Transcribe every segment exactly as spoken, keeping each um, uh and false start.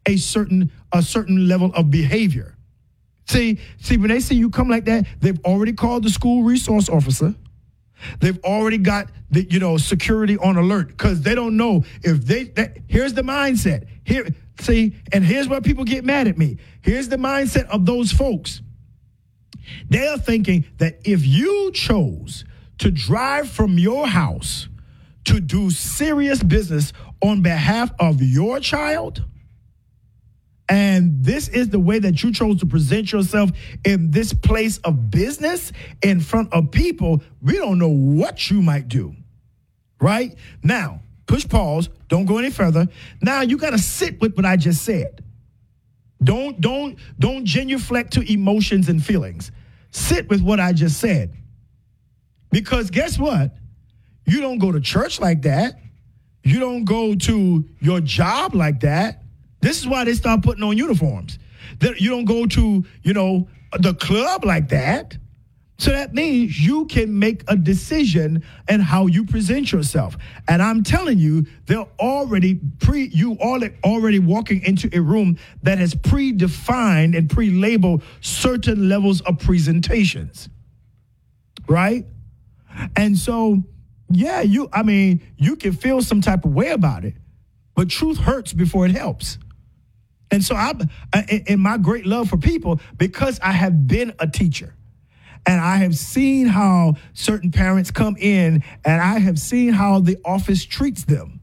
a certain a certain level of behavior. See, see, when they see you come like that, they've already called the school resource officer. They've already got the, you know, security on alert because they don't know if they, that, here's the mindset. Here, see, and here's where people get mad at me. Here's the mindset of those folks. They are thinking that if you chose to drive from your house to do serious business on behalf of your child, and this is the way that you chose to present yourself in this place of business in front of people, we don't know what you might do, right? Now, push pause, don't go any further. Now you got to sit with what I just said. Don't, don't, don't genuflect to emotions and feelings. Sit with what I just said. Because guess what? You don't go to church like that. You don't go to your job like that. This is why they start putting on uniforms. That you don't go to, you know, the club like that. So that means you can make a decision in how you present yourself. And I'm telling you, they're already pre, you all already walking into a room that has predefined and pre-labeled certain levels of presentations. Right? And so, yeah, you, I mean, you can feel some type of way about it, but truth hurts before it helps. And so I, in my great love for people, because I have been a teacher and I have seen how certain parents come in and I have seen how the office treats them,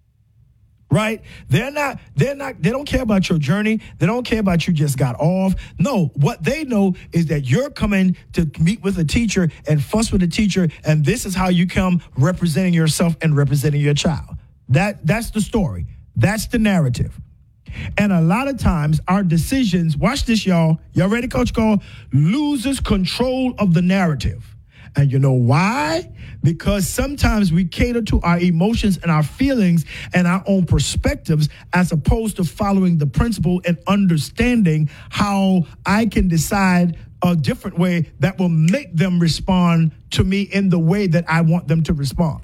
right? They're not, they're not, they don't care about your journey. They don't care about you just got off. No, what they know is that you're coming to meet with a teacher and fuss with a teacher. And this is how you come representing yourself and representing your child. That, that's the story. That's the narrative. And a lot of times our decisions, watch this, y'all. Y'all ready, Coach Cole? Loses control of the narrative. And you know why? Because sometimes we cater to our emotions and our feelings and our own perspectives as opposed to following the principle and understanding how I can decide a different way that will make them respond to me in the way that I want them to respond.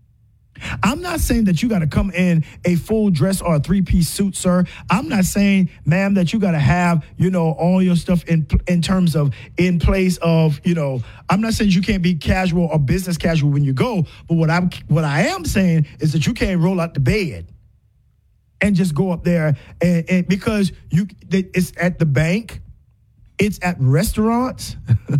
I'm not saying that you got to come in a full dress or a three-piece suit, sir. I'm not saying, ma'am, that you got to have, you know, all your stuff in in terms of in place of, you know, I'm not saying you can't be casual or business casual when you go. But what I'm what I am saying is that you can't roll out the bed and just go up there and, and because you it's at the bank, it's at restaurants.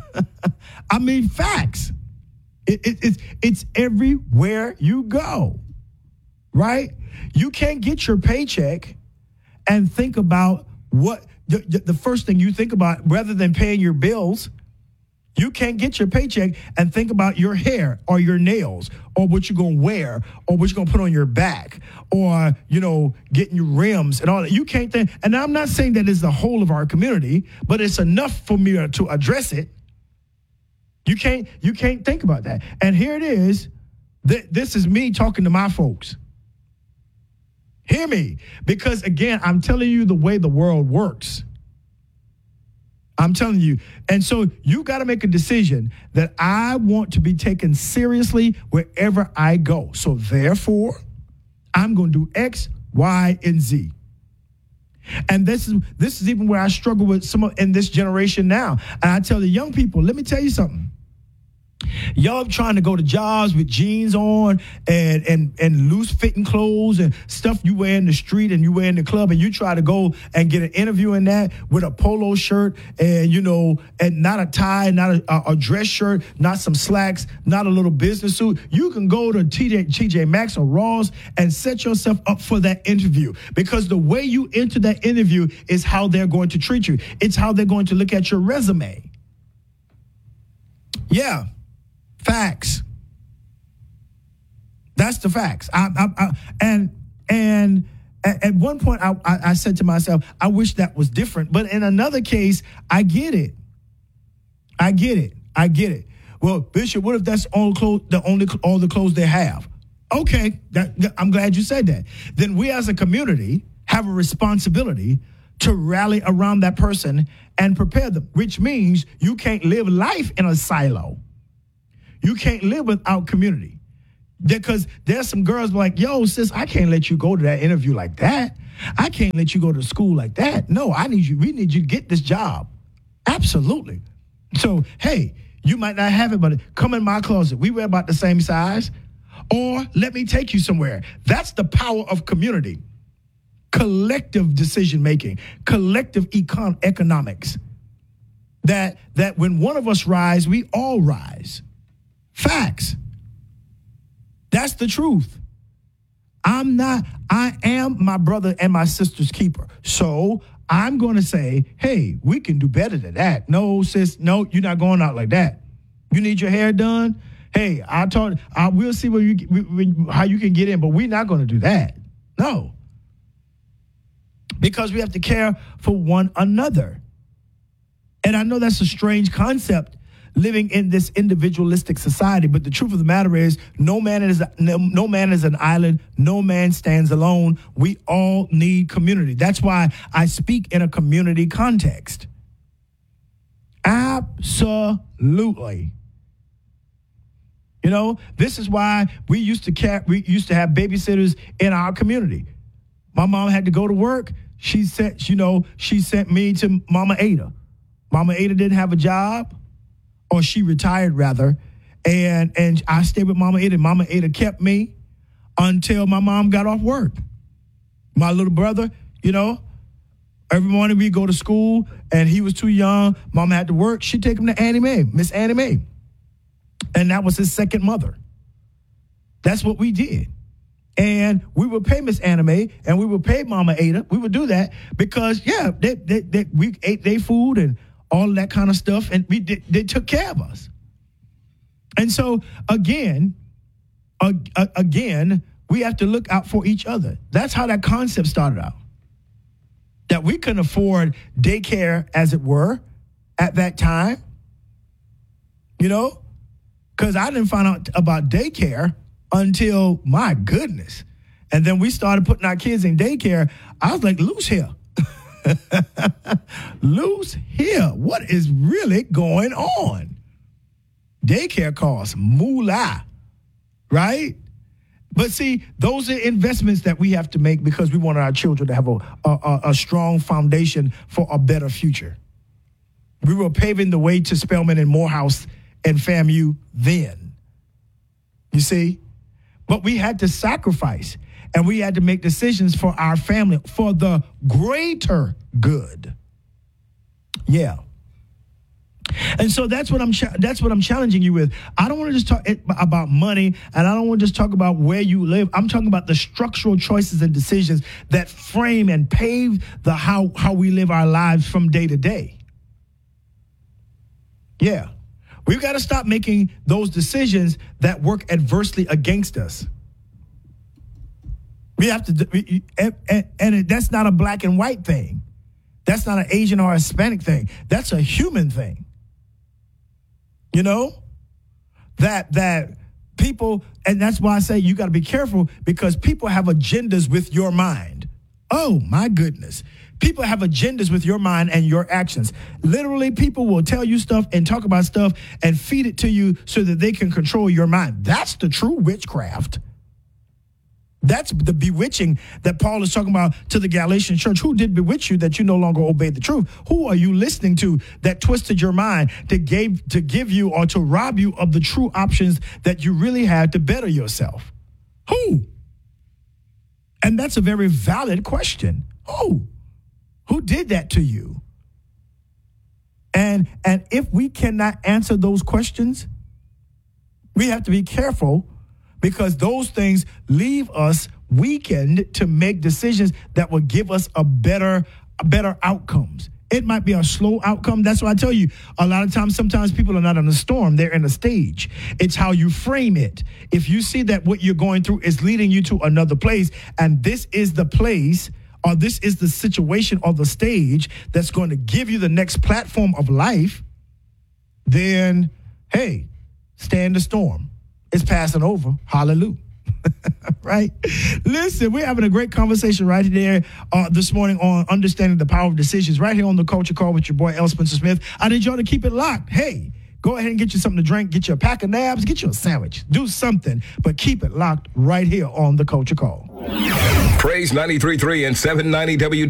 I mean, facts. It, it, it's, it's everywhere you go, right? You can't get your paycheck and think about what the, the first thing you think about rather than paying your bills. You can't get your paycheck and think about your hair or your nails or what you're going to wear or what you're going to put on your back or, you know, getting your rims and all that. You can't think. And I'm not saying that it's the whole of our community, but it's enough for me to address it. You can't you can't think about that. And here it is. Th- this is me talking to my folks. Hear me. Because, again, I'm telling you the way the world works. I'm telling you. And so you got to make a decision that I want to be taken seriously wherever I go. So, therefore, I'm going to do X, Y, and Z. And this is this is even where I struggle with some of, in this generation now. And I tell the young people, let me tell you something. Y'all trying to go to jobs with jeans on and, and, and loose fitting clothes and stuff you wear in the street and you wear in the club, and you try to go and get an interview in that with a polo shirt and, you know, and not a tie, not a, a dress shirt, not some slacks, not a little business suit. You can go to T J, T J Maxx or Ross and set yourself up for that interview, because the way you enter that interview is how they're going to treat you. It's how they're going to look at your resume. Yeah. Facts. That's the facts. I, I, I, and and at, at one point, I, I, I said to myself, I wish that was different. But in another case, I get it. I get it. I get it. Well, Bishop, what if that's all clothes, the only all the clothes they have? Okay, that, that, I'm glad you said that. Then we as a community have a responsibility to rally around that person and prepare them, which means you can't live life in a silo. You can't live without community, because there's some girls like, yo, sis, I can't let you go to that interview like that. I can't let you go to school like that. No, I need you. We need you to get this job. Absolutely. So, hey, you might not have it, but come in my closet. We wear about the same size. Or let me take you somewhere. That's the power of community. Collective decision making, collective econ- economics. That that when one of us rise, we all rise. Facts. That's the truth. I'm not, I am my brother and my sister's keeper. So I'm going to say, hey, we can do better than that. No, sis, no, you're not going out like that. You need your hair done? Hey, I told, I will see where you, we, how you can get in, but we're not going to do that. No. Because we have to care for one another. And I know that's a strange concept living in this individualistic society, but the truth of the matter is no man is no, no man is an island, no man stands alone. We all need community. That's why I speak in a community context. Absolutely. You know, this is why we used to care, we used to have babysitters in our community. My mom had to go to work. She sent, you know, she sent me to Mama Ada. Mama Ada didn't have a job, or she retired rather, and and I stayed with Mama Ada. Mama Ada kept me until my mom got off work. My little brother, you know, every morning we go to school, and he was too young. Mama had to work. She'd take him to Annie Mae, Miss Annie Mae. And that was his second mother. That's what we did. And we would pay Miss Annie Mae, and we would pay Mama Ada. We would do that because, yeah, they, they, they, we ate their food and all of that kind of stuff, and we did, they took care of us. And so, again, uh, uh, again, we have to look out for each other. That's how that concept started out. That we couldn't afford daycare, as it were, at that time. You know? Because I didn't find out about daycare until, my goodness. And then we started putting our kids in daycare. I was like, loose here. Loose here. What is really going on? Daycare costs moolah, right? But see, those are investments that we have to make because we want our children to have a, a, a strong foundation for a better future. We were paving the way to Spelman and Morehouse and FAMU then. You see? But we had to sacrifice, and we had to make decisions for our family, for the greater good. Yeah. And so that's what I'm cha- that's what I'm challenging you with. I don't want to just talk about money, and I don't want to just talk about where you live. I'm talking about the structural choices and decisions that frame and pave the how how we live our lives from day to day. Yeah. We've got to stop making those decisions that work adversely against us. We have to, and, and, and that's not a black and white thing. That's not an Asian or Hispanic thing. That's a human thing. You know, that that people, and that's why I say you got to be careful because people have agendas with your mind. Oh my goodness. People have agendas with your mind and your actions. Literally, people will tell you stuff and talk about stuff and feed it to you so that they can control your mind. That's the true witchcraft. That's the bewitching that Paul is talking about to the Galatian church. Who did bewitch you that you no longer obey the truth? Who are you listening to that twisted your mind to give, to give you or to rob you of the true options that you really had to better yourself? Who? And that's a very valid question. Who? Who did that to you? And and if we cannot answer those questions, we have to be careful because those things leave us weakened to make decisions that will give us a better, a better outcomes. It might be a slow outcome. That's why I tell you, a lot of times, sometimes people are not in a storm. They're in a stage. It's how you frame it. If you see that what you're going through is leading you to another place, and this is the place or this is the situation or the stage that's going to give you the next platform of life, then, hey, stand the storm. It's passing over. Hallelujah. Right? Listen, we're having a great conversation right there uh, this morning on understanding the power of decisions right here on the Culture Call with your boy, L. Spencer Smith. I need y'all to keep it locked. Hey, go ahead and get you something to drink, get you a pack of nabs, get you a sandwich, do something, but keep it locked right here on the Culture Call. Praise ninety-three point three and seven ninety W